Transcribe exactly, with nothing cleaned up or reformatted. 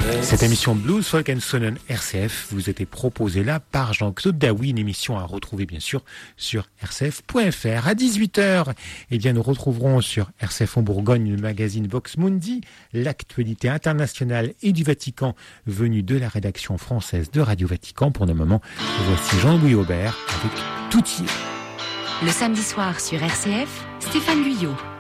Cette émission Blues, Folk and Sonnen R C F vous était proposée là par Jean-Claude Daoui, une émission à retrouver bien sûr sur r c f point f r. À dix-huit heures, eh bien, nous retrouverons sur R C F en Bourgogne le magazine Vox Mundi, l'actualité internationale et du Vatican venue de la rédaction française de Radio Vatican. Pour le moment, voici Jean-Louis Aubert avec Tout y est. Le samedi soir sur R C F, Stéphane Guyot.